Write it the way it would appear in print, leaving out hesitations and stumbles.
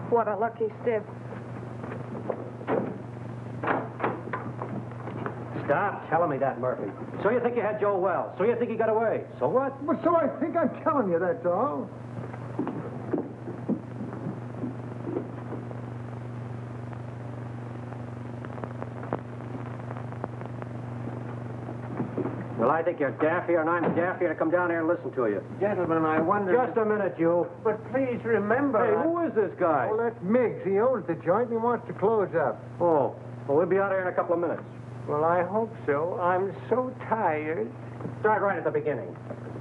What a lucky stiff. Stop telling me that, Murphy. So you think you had Joe Wells. So you think he got away. So what? Well, so I think I'm telling you, that's all. Well, I think you're daffier, and I'm daffier to come down here and listen to you. Gentlemen, I wonder... Just a minute, you. But please remember... Hey, who is this guy? Oh, that's Miggs. He owns the joint and he wants to close up. Oh, well, we'll be out here in a couple of minutes. Well, I hope so. I'm so tired. Start right at the beginning.